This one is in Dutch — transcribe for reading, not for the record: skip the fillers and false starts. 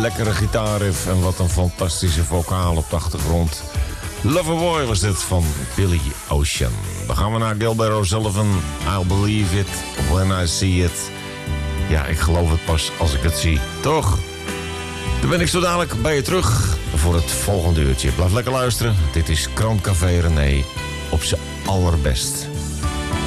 lekkere gitaarriff en wat een fantastische vocaal op de achtergrond. Loverboy was dit van Billy Ocean. Dan gaan we naar Gilbert O'Sullivan. I'll believe it when I see it. Ja, ik geloof het pas als ik het zie. Toch? Dan ben ik zo dadelijk bij je terug voor het volgende uurtje. Blijf lekker luisteren. Dit is Krantcafé René op zijn allerbest.